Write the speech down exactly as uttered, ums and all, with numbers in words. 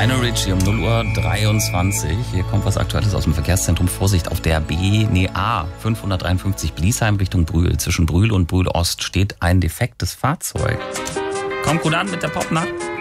Lionel Richie um null Uhr dreiundzwanzig. Hier kommt was Aktuelles aus dem Verkehrszentrum. Vorsicht, auf der B, nee, A fünfhundertdreiundfünfzig Bliesheim Richtung Brühl. Zwischen Brühl und Brühl Ost steht ein defektes Fahrzeug. Kommt gut an mit der Popnacht.